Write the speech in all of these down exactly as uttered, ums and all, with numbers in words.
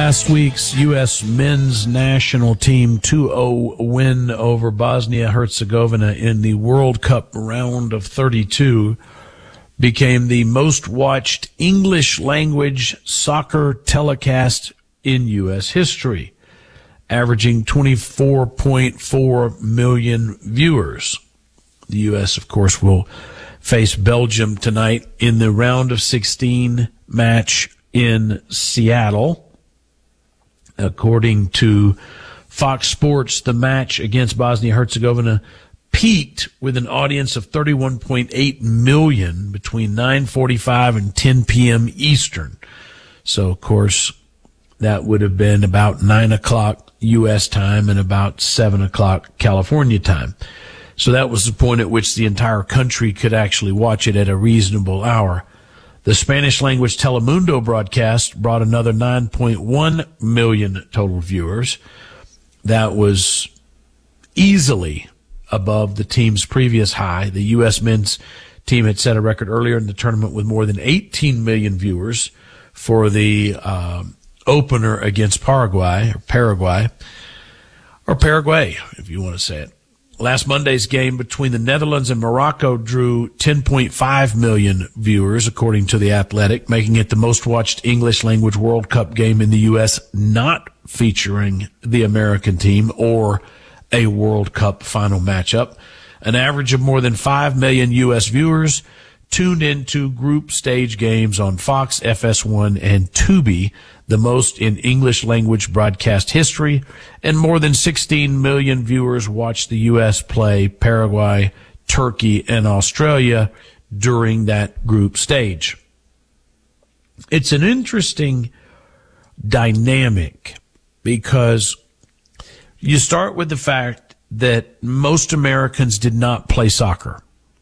Last week's U S men's national team two oh win over Bosnia-Herzegovina in the World Cup round of thirty-two became the most watched English language soccer telecast in U S history, averaging twenty-four point four million viewers. The U S, of course, will face Belgium tonight in the round of sixteen match in Seattle. According to Fox Sports, the match against Bosnia-Herzegovina peaked with an audience of thirty-one point eight million between nine forty-five and ten p.m. Eastern. So, of course, that would have been about nine o'clock U S time and about seven o'clock California time. So that was the point at which the entire country could actually watch it at a reasonable hour. The Spanish-language Telemundo broadcast brought another nine point one million total viewers. That was easily above the team's previous high. The U S men's team had set a record earlier in the tournament with more than eighteen million viewers for the uh, opener against Paraguay, or Paraguay, or Paraguay, if you want to say it. Last Monday's game between the Netherlands and Morocco drew ten point five million viewers, according to The Athletic, making it the most watched English-language World Cup game in the U S not featuring the American team or a World Cup final matchup. An average of more than five million U S viewers tuned into group stage games on Fox, F S one, and Tubi, the most in English-language broadcast history, and more than sixteen million viewers watched the U S play Paraguay, Turkey, and Australia during that group stage. It's an interesting dynamic because you start with the fact that most Americans did not play soccer.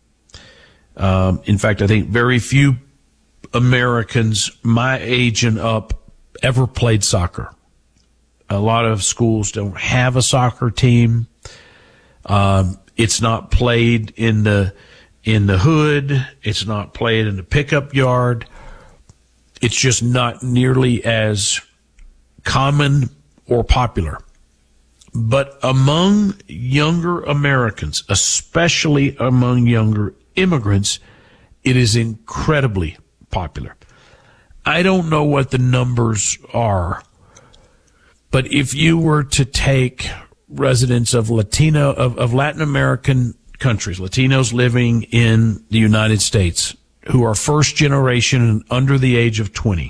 Um, in fact, I think very few Americans my age and up ever played soccer. A lot of schools don't have a soccer team. Um, it's not played in the in the hood. It's not played in the pickup yard. It's just not nearly as common or popular. But among younger Americans, especially among younger immigrants, it is incredibly popular. I don't know what the numbers are, but if you were to take residents of Latino, of, of Latin American countries, Latinos living in the United States, who are first generation and under the age of twenty,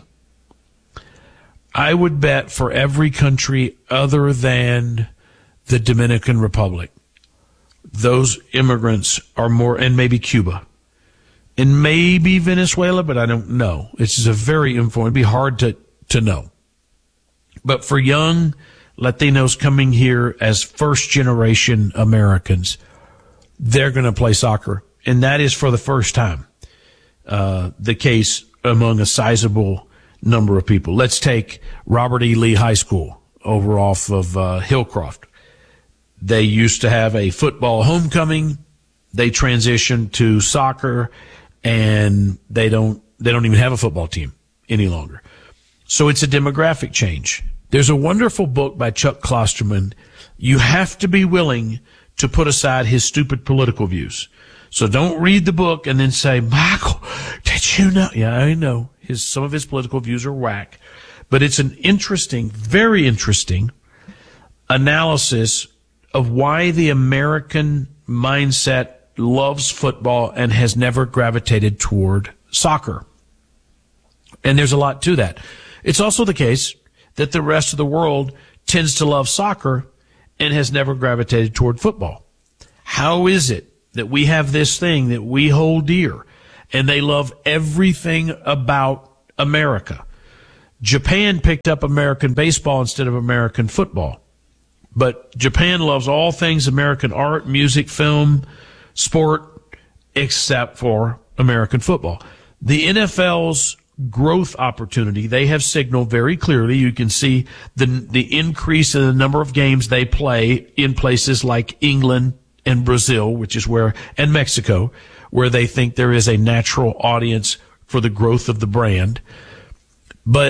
I would bet for every country other than the Dominican Republic, those immigrants are more, and maybe Cuba, and maybe Venezuela, but I don't know. It's just a very informal. It'd be hard to, to know. But for young Latinos coming here as first-generation Americans, they're going to play soccer, and that is for the first time uh, the case among a sizable number of people. Let's take Robert E. Lee High School over off of uh, Hillcroft. They used to have a football homecoming. They transitioned to soccer, and they don't they don't even have a football team any longer. So it's a demographic change. There's a wonderful book by Chuck Klosterman. You have to be willing to put aside his stupid political views. So don't read the book and then say, Michael, did you know? Yeah, I know. His some of his political views are whack. But it's an interesting, very interesting analysis of why the American mindset loves football and has never gravitated toward soccer. And there's a lot to that. It's also the case that the rest of the world tends to love soccer and has never gravitated toward football. How is it that we have this thing that we hold dear and they love everything about America? Japan picked up American baseball instead of American football. But Japan loves all things American art, music, film, sport, except for American football. The N F L's growth opportunity, they have signaled very clearly. You can see the the increase in the number of games they play in places like England and Brazil, which is where, and Mexico, where they think there is a natural audience for the growth of the brand. But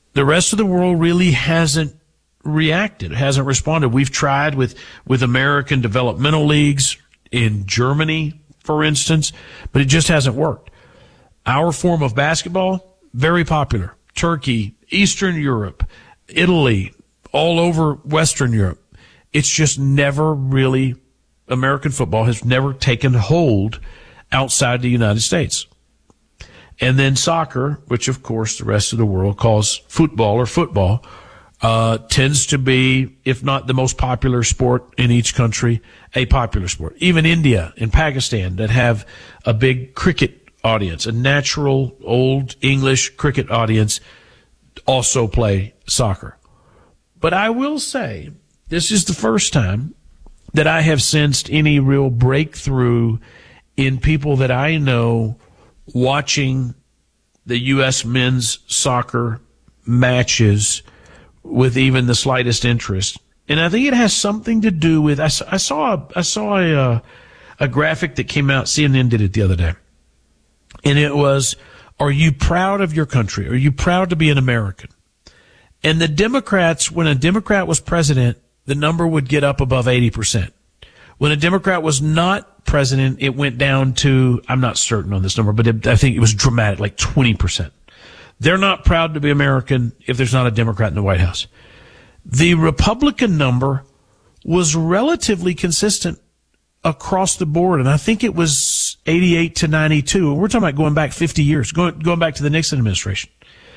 The rest of the world really hasn't reacted, hasn't responded. We've tried with, with American developmental leagues in Germany, for instance, but it just hasn't worked. Our form of basketball, very popular. Turkey, Eastern Europe, Italy, all over Western Europe. It's just never really, American football has never taken hold outside the United States. And then soccer, which of course the rest of the world calls football or football, uh, tends to be, if not the most popular sport in each country, a popular sport. Even India and Pakistan that have a big cricket audience, a natural old English cricket audience, also play soccer. But I will say, this is the first time that I have sensed any real breakthrough in people that I know watching the U S men's soccer matches with even the slightest interest. And I think it has something to do with, I, I saw, a, I saw a, uh, a graphic that came out, C N N did it the other day. And it was, are you proud of your country? Are you proud to be an American? And the Democrats, when a Democrat was president, the number would get up above eighty percent. When a Democrat was not president, it went down to, I'm not certain on this number, but it, I think it was dramatic, like twenty percent. They're not proud to be American if there's not a Democrat in the White House. The Republican number was relatively consistent across the board, and I think it was eighty-eight to ninety-two. We're talking about going back fifty years, going, going back to the Nixon administration.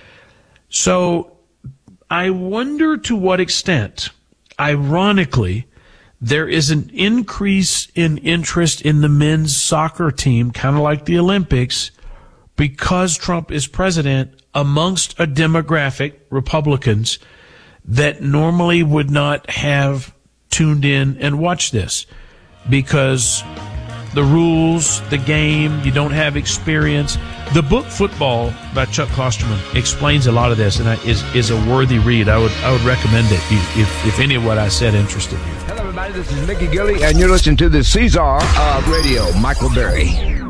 So I wonder to what extent, ironically, there is an increase in interest in the men's soccer team, kind of like the Olympics, because Trump is president amongst a demographic, Republicans, that normally would not have tuned in and watched this because the rules, the game, you don't have experience. The book Football by Chuck Klosterman explains a lot of this and is is a worthy read. I would I would recommend it if, if any of what I said interested you. Hello, everybody. This is Mickey Gilly, and you're listening to the Caesar of Radio, Michael Berry.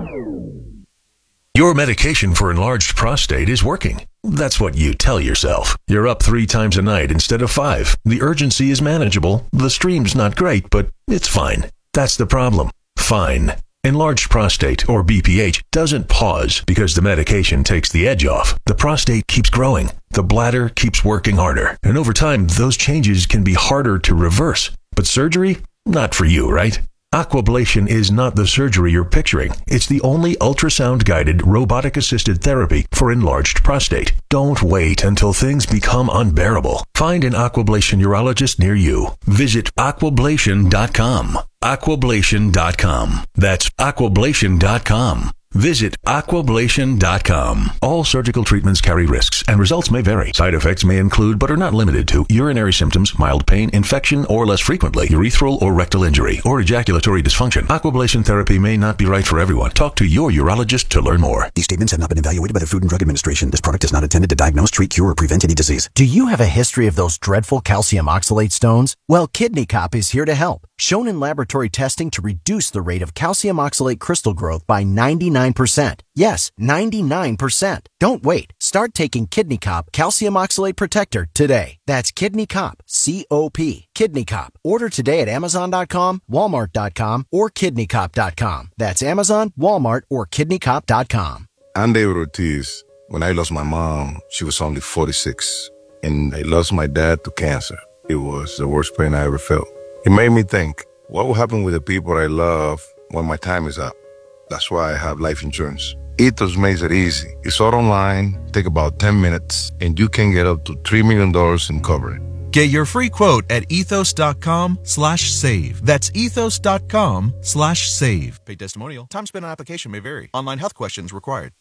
Your medication for enlarged prostate is working. That's what you tell yourself. You're up three times a night instead of five. The urgency is manageable. The stream's not great, but it's fine. That's the problem. Fine. Enlarged prostate, or B P H, doesn't pause because the medication takes the edge off. The prostate keeps growing. The bladder keeps working harder. And over time, those changes can be harder to reverse. But surgery? Not for you, right? Aquablation is not the surgery you're picturing. It's the only ultrasound-guided, robotic-assisted therapy for enlarged prostate. Don't wait until things become unbearable. Find an Aquablation urologist near you. Visit aquablation dot com. aquablation dot com. That's aquablation dot com. Visit aquablation dot com. All surgical treatments carry risks, and results may vary. Side effects may include, but are not limited to, urinary symptoms, mild pain, infection, or less frequently, urethral or rectal injury, or ejaculatory dysfunction. Aquablation therapy may not be right for everyone. Talk to your urologist to learn more. These statements have not been evaluated by the Food and Drug Administration. This product is not intended to diagnose, treat, cure, or prevent any disease. Do you have a history of those dreadful calcium oxalate stones? Well, Kidney Cop is here to help. Shown in laboratory testing to reduce the rate of calcium oxalate crystal growth by ninety-nine percent. Yes, ninety-nine percent. Don't wait. Start taking Kidney Cop Calcium Oxalate Protector today. That's Kidney Cop, C O P, Kidney Cop. Order today at amazon dot com, walmart dot com, or kidney cop dot com. That's Amazon, Walmart, or kidney cop dot com. I'm David Ortiz. When I lost my mom, she was only forty-six, and I lost my dad to cancer. It was the worst pain I ever felt. It made me think, what will happen with the people I love when my time is up? That's why I have life insurance. Ethos makes it easy. It's all online, take about ten minutes, and you can get up to three million dollars in coverage. Get your free quote at ethos dot com slash save. That's ethos dot com slash save. Paid testimonial. Time spent on application may vary. Online health questions required.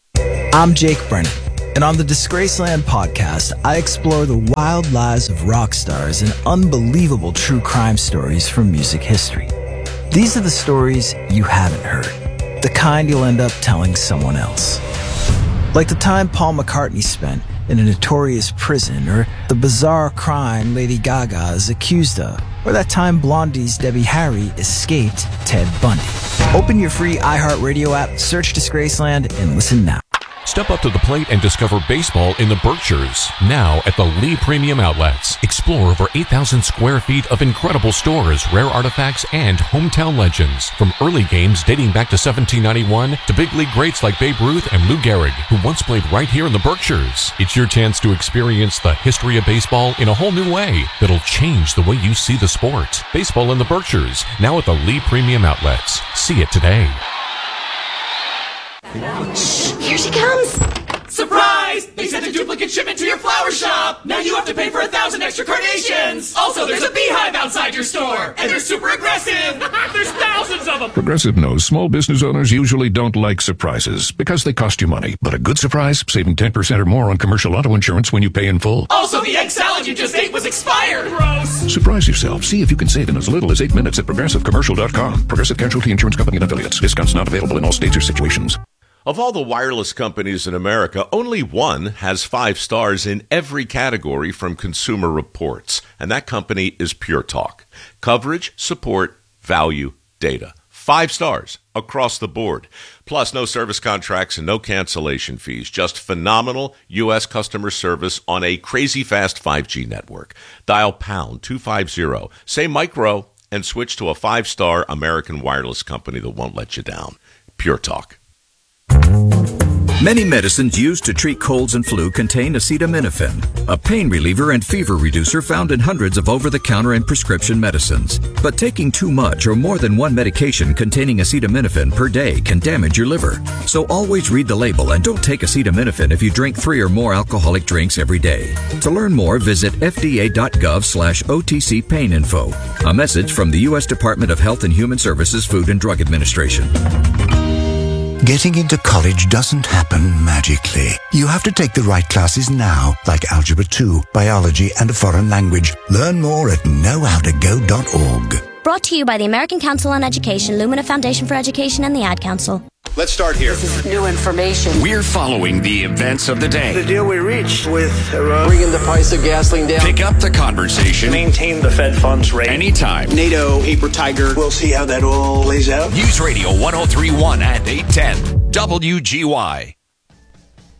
I'm Jake Brennan, and on the Disgraceland podcast, I explore the wild lives of rock stars and unbelievable true crime stories from music history. These are the stories you haven't heard, the kind you'll end up telling someone else. Like the time Paul McCartney spent in a notorious prison, or the bizarre crime Lady Gaga is accused of, or that time Blondie's Debbie Harry escaped Ted Bundy. Open your free iHeartRadio app, search Disgraceland, and listen now. Step up to the plate and discover baseball in the Berkshires. Now at the Lee Premium Outlets. Explore over eight thousand square feet of incredible stores, rare artifacts, and hometown legends. From early games dating back to seventeen ninety-one to big league greats like Babe Ruth and Lou Gehrig, who once played right here in the Berkshires. It's your chance to experience the history of baseball in a whole new way that'll change the way you see the sport. Baseball in the Berkshires, now at the Lee Premium Outlets. See it today. Here she comes! Surprise! They sent a duplicate shipment to your flower shop! Now you have to pay for a thousand extra carnations! Also, there's a beehive outside your store! And they're super aggressive! There's thousands of them! Progressive knows small business owners usually don't like surprises because they cost you money. But a good surprise, saving ten percent or more on commercial auto insurance when you pay in full. Also, the egg salad you just ate was expired! Gross! Surprise yourself. See if you can save in as little as eight minutes at progressive commercial dot com. Progressive Casualty Insurance Company and affiliates. Discounts not available in all states or situations. Of all the wireless companies in America, only one has five stars in every category from Consumer Reports, and that company is Pure Talk. Coverage, support, value, data. Five stars across the board. Plus, no service contracts and no cancellation fees. Just phenomenal U S customer service on a crazy fast five G network. Dial pound two fifty, say micro, and switch to a five-star American wireless company that won't let you down. Pure Talk. Many medicines used to treat colds and flu contain acetaminophen, a pain reliever and fever reducer found in hundreds of over-the-counter and prescription medicines. But taking too much or more than one medication containing acetaminophen per day can damage your liver. So always read the label and don't take acetaminophen if you drink three or more alcoholic drinks every day. To learn more, visit f d a dot gov slash O T C pain info. A message from the U S Department of Health and Human Services Food and Drug Administration. Getting into college doesn't happen magically. You have to take the right classes now, like Algebra two, Biology, and a foreign language. Learn more at know how to go dot org. Brought to you by the American Council on Education, Lumina Foundation for Education, and the Ad Council. Let's start here. This is new information. We're following the events of the day. The deal we reached with Iran. Bringing the price of gasoline down. Pick up the conversation. Maintain the Fed funds rate. Anytime. NATO, paper tiger. We'll see how that all lays out. News Radio one oh three point one and eight ten. W G Y.